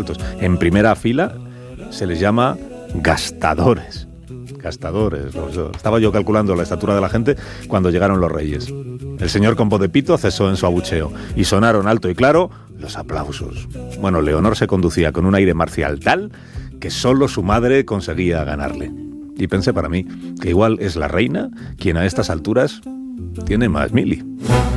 altos. En primera fila se les llama gastadores. Gastadores. Estaba yo calculando la estatura de la gente cuando llegaron los reyes. El señor con voz de pito cesó en su abucheo y sonaron alto y claro los aplausos. Bueno, Leonor se conducía con un aire marcial tal que solo su madre conseguía ganarle. Y pensé para mí que igual es la reina quien a estas alturas tiene más mili.